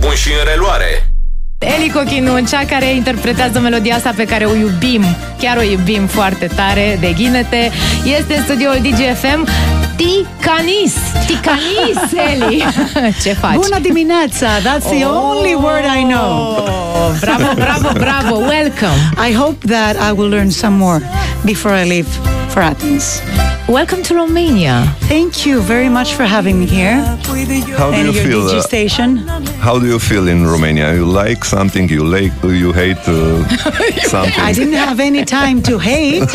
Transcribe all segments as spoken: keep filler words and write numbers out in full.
pun și în reluare. Eli Cochinu, cea care interpretează melodia asta pe care o iubim, chiar o iubim foarte tare, de Ghinete, este în studioul D G F M. Ticanis! Ticanis, Eli! Ce faci? Bună dimineața! That's the oh, only word I know. Bravo, bravo, bravo! Welcome! I hope that I will learn some more before I leave for Athens. Welcome to Romania. Thank you very much for having me here. How do and you your feel? D G Uh, station. how do you feel in Romania? You like something? You like? You hate uh, something? I didn't have any time to hate.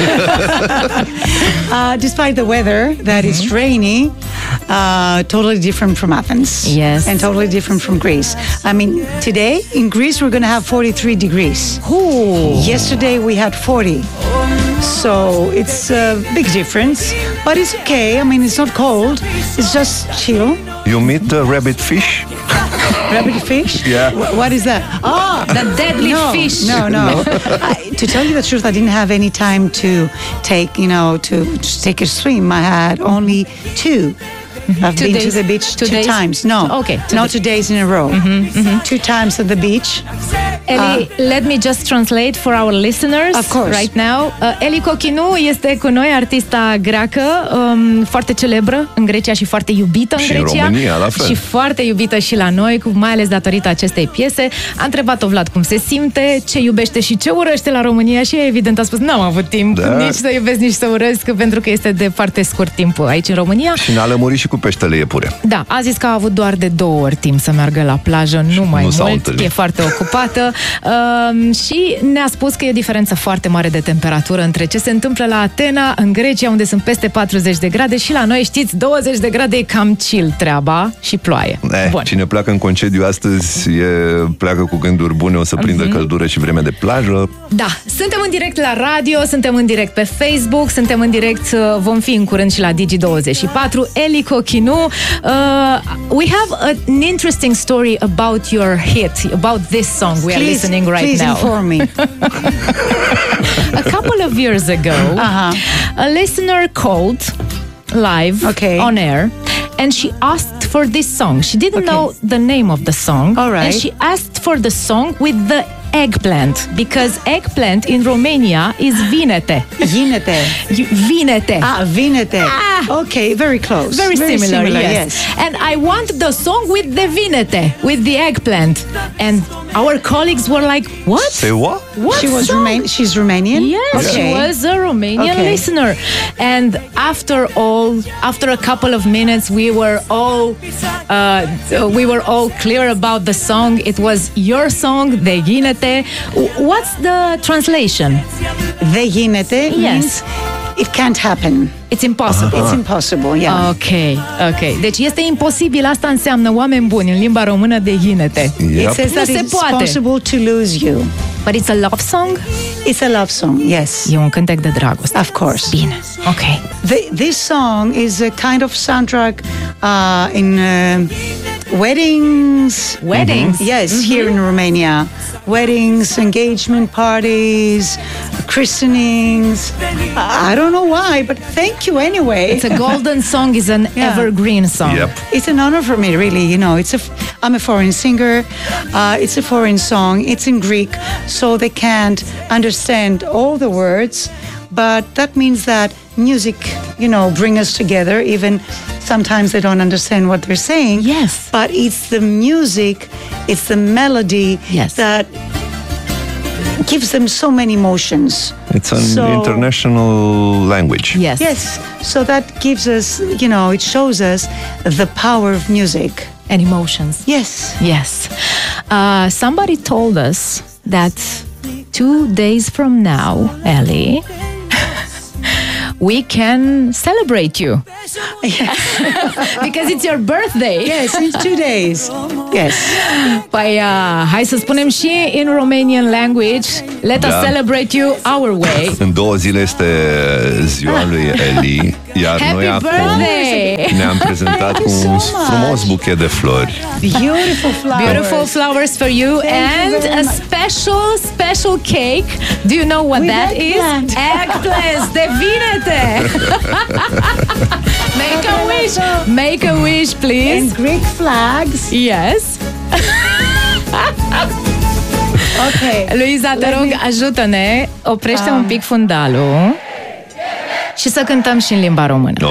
uh, despite the weather, that mm-hmm. is rainy, uh, totally different from Athens. Yes. And totally different from Greece. I mean, today in Greece we're going to have forty-three degrees. Ooh. Yesterday we had forty. So it's a big difference, but it's okay. I mean, it's not cold. It's just chill. You meet uh, rabbit fish? Rabbit fish? Yeah. Wh- what is that? Oh, the deadly no, fish. No, no. I, to tell you the truth, I didn't have any time to take, you know, to, to take a swim. I had only two. I've Two been days? to the beach Two two days? times. No, Okay, two not days. two days in a row. Mm-hmm, mm-hmm. Two times at the beach. Eli, uh, let me just translate for our listeners. Of course. Right now. Uh, Eli Cochinu este cu noi, artista greacă, um, foarte celebră în Grecia și foarte iubită în Și în Grecia. România, la fel. Și foarte iubită și la noi, cu, mai ales datorită acestei piese. A întrebat-o Vlad cum se simte, ce iubește și ce urăște la România și evident a spus, n-am avut timp Da. nici să iubesc, nici să urăsc, pentru că este de foarte scurt timp aici în România. Și n-a lămurit și cu peștele iepure. Da, a zis că a avut doar de două ori timp să meargă la plajă, nu mai nu s-au mult, întâlnit. e foarte ocupată uh, și ne-a spus că e o diferență foarte mare de temperatură între ce se întâmplă la Atena, în Grecia, unde sunt peste patruzeci de grade și la noi, știți, douăzeci de grade e cam chill treaba și ploaie. Eh, Bun. cine pleacă în concediu astăzi e, pleacă cu gânduri bune, o să prindă mm-hmm. căldură și vreme de plajă. Da, suntem în direct la radio, suntem în direct pe Facebook, suntem în direct, uh, vom fi în curând și la Digi douăzeci și patru. Eli Cochinu, uh, we have a, an interesting story about your hit, about this song we are Please, listening right please now. inform me. A couple of years ago, Uh-huh. a listener called live Okay. on air and she asked for this song. She didn't Okay. know the name of the song. All right. And she asked for the song with the eggplant, because eggplant in Romania is vinete. Vinete. You- Vinete. Ah, vinete. Ah. Okay, very close. Very, similar, yes. yes. And I want the song with the vinete, with the eggplant. And our colleagues were like, what? Say what? What She was song? Roman- she's Romanian? Yes, she Okay. was a Romanian Okay. listener. And after all, after a couple of minutes, we were all uh, we were all clear about the song. It was your song, De Ghinete. What's the translation? The ginete means it can't happen. It's impossible. It's impossible, yeah. Ok, ok. Deci este imposibil, asta înseamnă oameni buni în limba română de ghinete. It Yep. says Nu that se it's poate. possible to lose you. But it's a love song? It's a love song, yes. E un cântec de dragoste. Of course. Bine, ok. The, this song is a kind of soundtrack uh, in uh, weddings. Weddings? Yes, here in Romania. Weddings, engagement parties, christenings. I don't know why, but thank you anyway. It's a golden song, is an Yeah. evergreen song. Yep. It's an honor for me, really. You know, it's a. I'm a foreign singer. Uh, it's a foreign song. It's in Greek, so they can't understand all the words. But that means that music, you know, bring us together. Even sometimes they don't understand what they're saying. Yes. But it's the music, it's the melody Yes. that gives them so many emotions. It's an So- international language. Yes. Yes. So that gives us, you know, it shows us the power of music. And emotions. Yes. Yes. Uh, somebody told us that two days from now, Ellie, we can celebrate you. Because it's your birthday. Yes, in two days. Yes. Păi, uh, hai să spunem și in Romanian language, let us Da. celebrate you our way. În două zile este ziua lui Eli, iar Happy noi acum birthday! ne-am prezentat cu Thank you un so much. frumos buchet de flori. Beautiful flowers. Beautiful flowers for you Thank you and very a much. special, special cake. Do you know what With that eggplant. is? Eggplants, de vinete! Make a wish! Make a wish, please! And Greek flags. Yes. Okay. Luiza, te Let rog, me- ajută-ne, oprește Ah. un pic fundalul și să cântăm și în limba română.